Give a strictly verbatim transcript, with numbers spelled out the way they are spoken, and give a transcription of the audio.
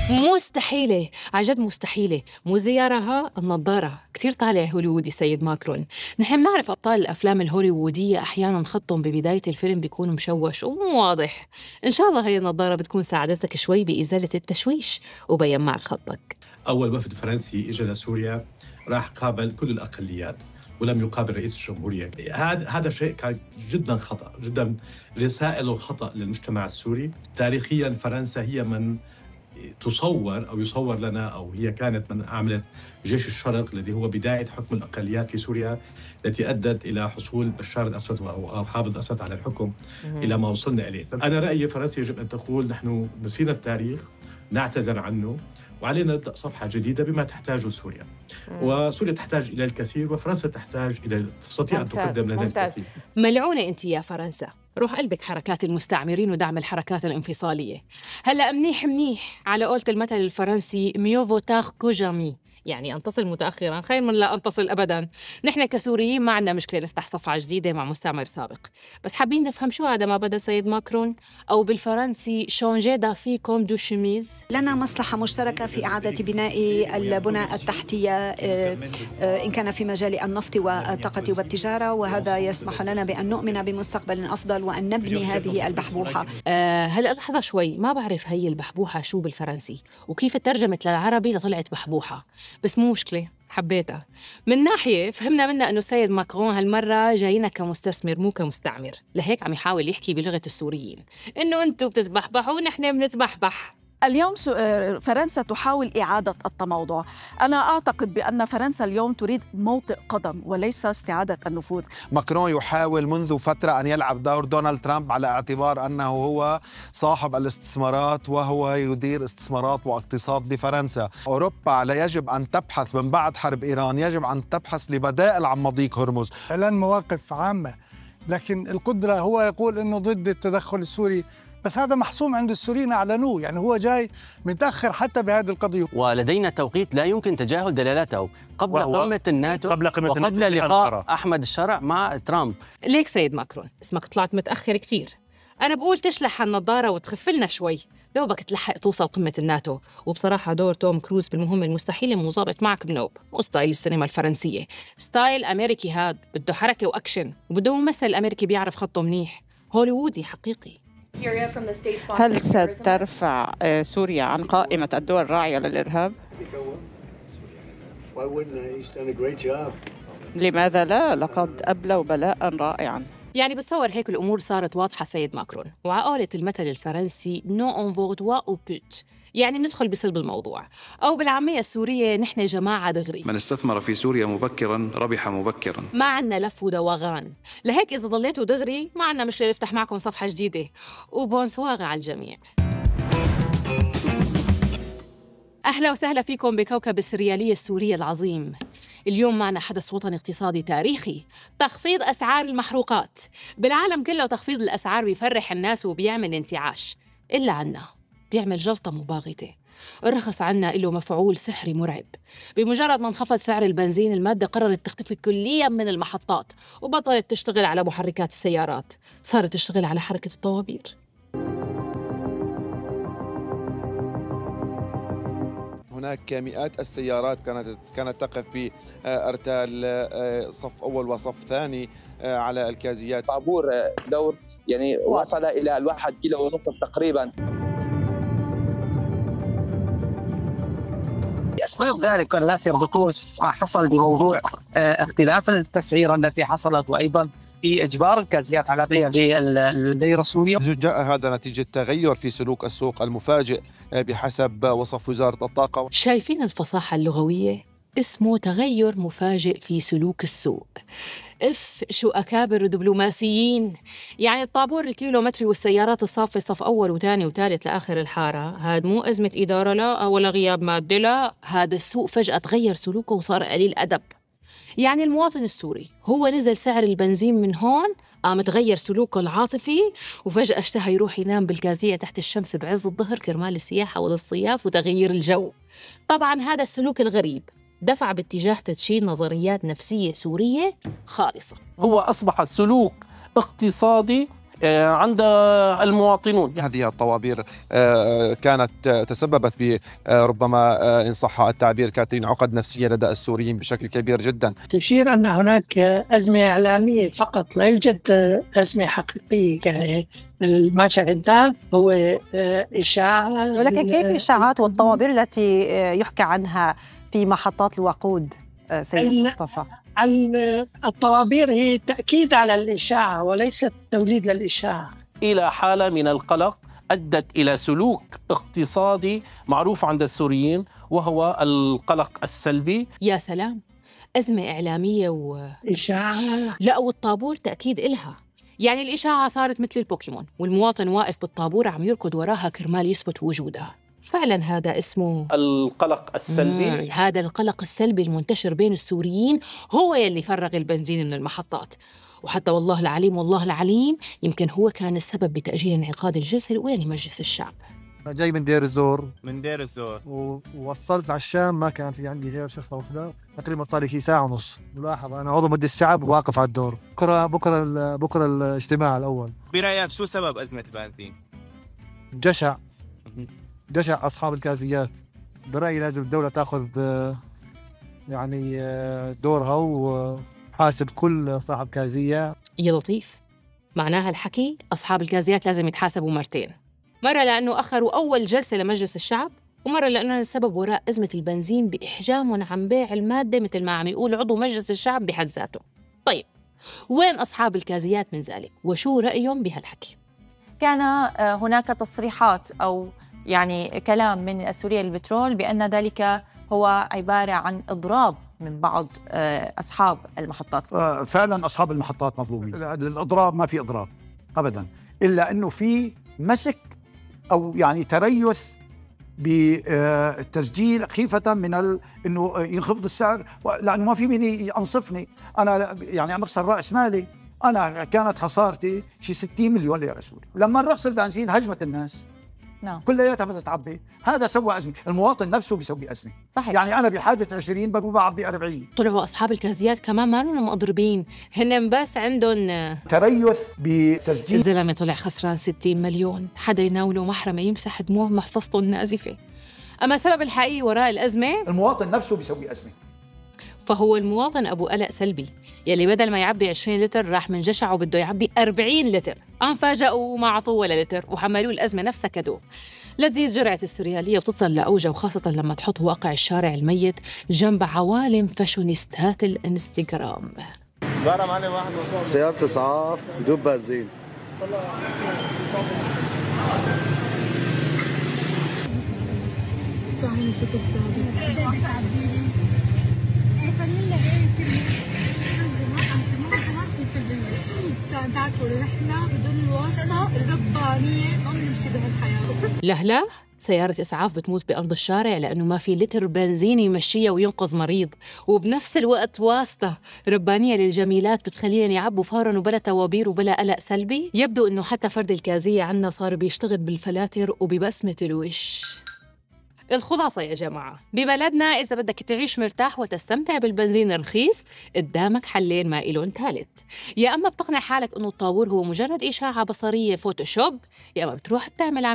مستحيلة، عجد مستحيلة. مو زيارها النظارة، كتير طالع هوليوودي سيد ماكرون. نحن بنعرف أبطال الأفلام الهوليوودية أحياناً خطهم ببداية الفيلم بيكون مشوش ومو واضح. إن شاء الله هي النظارة بتكون ساعدتك شوي بإزالة التشويش وبين معك خطك. أول وفد فرنسي إجا لسوريا راح قابل كل الأقليات ولم يقابل رئيس الجمهورية. هذا هذا شيء كان جدا خطأ، جدا رسائله خطأ للمجتمع السوري. تاريخيا فرنسا هي من تصور أو يصور لنا، أو هي كانت من عملت جيش الشرق الذي هو بداية حكم الأقليات في سوريا التي أدت إلى حصول بشار الأسد أو حافظ الأسد على الحكم إلى ما وصلنا إليه. أنا رأيي فرنسا يجب أن تقول نحن نسينا التاريخ، نعتذر عنه، وعلينا نبدأ صفحة جديدة بما تحتاجه سوريا. مم. وسوريا تحتاج إلى الكثير وفرنسا تحتاج إلى تستطيع أن تقدم لنا الكثير. ملعونة أنت يا فرنسا، روح قلبك حركات المستعمرين ودعم الحركات الانفصالية. هلأ منيح منيح على قولة المثل الفرنسي ميو فوتار كو جامي، يعني أنتصل متأخراً خير من لا أنتصل أبداً. نحن كسوريين ما عندنا مشكلة نفتح صفحة جديدة مع مستعمر سابق، بس حابين نفهم شو هذا ما بدأ سيد ماكرون، أو بالفرنسي شونجي دافي كوم دو شميز. لنا مصلحة مشتركة في إعادة بناء البنى التحتية إن كان في مجال النفط والطاقة والتجارة، وهذا يسمح لنا بأن نؤمن بمستقبل أفضل وأن نبني هذه البحبوحة. أه هلأ لحظة شوي، ما بعرف هي البحبوحة شو بالفرنسي وكيف ترجمت للعربي لطلعت بحبوحة، بس مو مشكلة، حبيتها. من ناحية فهمنا منها أنه السيد ماكرون هالمرة جاينا كمستثمر مو كمستعمر، لهيك عم يحاول يحكي بلغة السوريين إنه أنتوا بتتبحبحوا ونحن بنتبحبح. اليوم فرنسا تحاول إعادة التموضع. أنا أعتقد بأن فرنسا اليوم تريد موطئ قدم وليس استعادة النفوذ. ماكرون يحاول منذ فترة أن يلعب دور دونالد ترامب على اعتبار أنه هو صاحب الاستثمارات وهو يدير استثمارات واقتصاد لفرنسا. أوروبا لا يجب أن تبحث من بعد حرب إيران، يجب أن تبحث لبدائل عن مضيق هرمز. إعلان مواقف عامة، لكن القدرة هو يقول أنه ضد التدخل السوري، بس هذا محسوم عند السوريين أعلنوه، يعني هو جاي متأخر حتى بهذه القضية. ولدينا توقيت لا يمكن تجاهل دلالته قبل قمة الناتو قبل قمة وقبل لقاء أحمد الشرع مع ترامب. ليك سيد ماكرون اسمك طلعت متأخر كتير. أنا بقول تشلح النظارة وتخف لنا شوي، دوبك تلحق توصل قمة الناتو. وبصراحة دور توم كروز بالمهمة المستحيلة مو ظابط معك بنوب، مو ستايل السينما الفرنسية، ستايل أمريكي هاد، بده حركة وأكشن وبده ممثل أمريكي بيعرف خطه منيح، هوليوودي حقيقي. هل سترفع سوريا عن قائمة الدول الراعية للإرهاب؟ لماذا لا؟ لقد أبلوا بلاء رائعاً. يعني بتصور هيك الأمور صارت واضحة سيد ماكرون، وعقولة المثل الفرنسي نو أون فوردوا أو بوت، يعني ندخل بصلب الموضوع، أو بالعامية السورية نحن جماعة دغري. من استثمر في سوريا مبكراً ربح مبكراً. ما عنا لف ودواغان، لهيك إذا ضليتوا دغري ما عنا مشكلة نفتح معكم صفحة جديدة. وبونسواغ على الجميع. أهلا وسهلا فيكم بكوكب السريالية السورية العظيم. اليوم معنا حدث وطني اقتصادي تاريخي، تخفيض أسعار المحروقات. بالعالم كله تخفيض الأسعار بيفرح الناس وبيعمل انتعاش، إلا عنا بيعمل جلطة مباغتة. الرخص عنا له مفعول سحري مرعب. بمجرد ما انخفض سعر البنزين، المادة قررت تختفي كلياً من المحطات وبطلت تشتغل على محركات السيارات، صارت تشتغل على حركة الطوابير. هناك مئات السيارات كانت كانت تقف بأرتال صف أول وصف ثاني على الكازيات. طابور دور يعني وصل إلى الواحد كيلو ونصف تقريباً. أسباب ذلك الناس يربطون ما حصل بموضوع اختلاف التسعيرة التي حصلت، وأيضا في إجبار الكازيات على بيع الليرة السورية. جاء هذا نتيجة تغير في سلوك السوق المفاجئ بحسب وصف وزارة الطاقة. شايفين الفصاحة اللغوية؟ اسمه تغير مفاجئ في سلوك السوق. اف شو أكابر الدبلوماسيين. يعني الطابور الكيلومتري والسيارات الصافة صف أول وثاني وثالث لآخر الحارة، هاد مو أزمة إدارة لا ولا غياب مادة لا، هذا السوق فجأة تغير سلوكه وصار قليل أدب. يعني المواطن السوري هو نزل سعر البنزين من هون، قام تغير سلوكه العاطفي وفجأة اشتهى يروح ينام بالكازية تحت الشمس بعز الظهر كرمال السياحة والاصطياف وتغيير الجو. طبعاً هذا السلوك الغريب دفع باتجاه تدشين نظريات نفسية سورية خالصة. هو أصبح سلوك اقتصادي عند المواطنون. هذه الطوابير كانت تسببت بربما إن صح التعبير كاترين عقد نفسية لدى السوريين بشكل كبير جدا. تشير أن هناك أزمة إعلامية فقط، لا يوجد أزمة حقيقية. يعني ما شاهدناه هو إشاعة. ولكن كيف إشاعات والطوابير التي يحكى عنها في محطات الوقود سيد مصطفى؟ الطوابير هي تأكيد على الإشاعة وليست توليد للإشاعة. إلى حالة من القلق أدت إلى سلوك اقتصادي معروف عند السوريين وهو القلق السلبي. يا سلام، أزمة إعلامية و إشاعة. لا، والطابور تأكيد إلها. يعني الإشاعة صارت مثل البوكيمون، والمواطن واقف بالطابور عم يركض وراها كرمال يثبت وجودها. فعلا هذا اسمه القلق السلبي. مم. هذا القلق السلبي المنتشر بين السوريين هو يلي فرغ البنزين من المحطات. وحتى والله العليم والله العليم يمكن هو كان السبب بتأجيل انعقاد الجلسة الأولى لمجلس الشعب. أنا جاي من دير الزور. من دير الزور ووصلت على الشام، ما كان في عندي غير شخص وحده، تقريبا صار لي ساعة ونص. ملاحظ أنا عضو مجلس الشعب واقف على الدور. بكرة بكرة بكرة الاجتماع الأول. برأيك شو سبب أزمة البنزين؟ جشع جشع أصحاب الكازيات. برأيي لازم الدولة تأخذ يعني دورها وحاسب كل صاحب كازية. يا لطيف، معناها الحكي أصحاب الكازيات لازم يتحاسبوا مرتين، مرة لأنه أخروا أول جلسة لمجلس الشعب، ومرة لأنه السبب وراء أزمة البنزين بإحجامهم عن بيع المادة مثل ما عم يقول عضو مجلس الشعب بحد ذاته. طيب، وين أصحاب الكازيات من ذلك؟ وشو رأيهم بهالحكي؟ كان هناك تصريحات أو يعني كلام من السورية للبترول بأن ذلك هو عبارة عن إضراب من بعض أصحاب المحطات. فعلا أصحاب المحطات مظلومين. الإضراب ما في إضراب أبدا، إلا أنه في مسك أو يعني تريث بالتسجيل خيفة من ال... أنه ينخفض السعر، لأنه ما في مين ينصفني. أنا يعني عم بخسر رأس مالي. أنا كانت خسارتي شي ستين مليون ليرة سوري. لما رخص البنزين هجمت الناس. نعم. كلياتها بدها تعبي. هذا سوى أزمة. المواطن نفسه بيسوي أزمة. صحيح. يعني أنا بحاجة عشرين بقوم بعبي أربعين. طلعوا أصحاب الكازيات كمان ما لهم مضربين، هن بس عندهم تريث بتسجيل. الزلمة طلع خسران ستين مليون، حدا يناوله محرمة يمسح دموع محفظته النازفة. أما السبب الحقيقي وراء الأزمة المواطن نفسه بيسوي أزمة. فهو المواطن أبو قلق سلبي يلي بدل ما يعبي عشرين لتر راح من جشعه وبده يعبي أربعين لتر. قام فاجأوا وما عطوه ولا لتر وحملوه الأزمة نفسها كدو. لتزيد جرعة السريالية وتصل لأوجه، وخاصة لما تحط واقع الشارع الميت جنب عوالم فاشونيستات الانستغرام. سيارة إسعاف بدون بنزين. لهلا سيارة إسعاف بتموت بأرض الشارع لأنه ما في لتر بنزين يمشيها وينقذ مريض، وبنفس الوقت واسطة ربانية للجميلات بتخليهم يعبوا فورا وبلا توابير وبلا قلق سلبي. يبدو أنه حتى فرد الكازية عنا صار بيشتغل بالفلاتر وببسمة الوش. الخلاصة يا جماعة، ببلدنا إذا بدك تعيش مرتاح وتستمتع بالبنزين الرخيص قدامك حلين ما إلون ثالث. يا أما بتقنع حالك أنه الطابور هو مجرد إشاعة بصرية فوتوشوب، يا أما بتروح بتعمل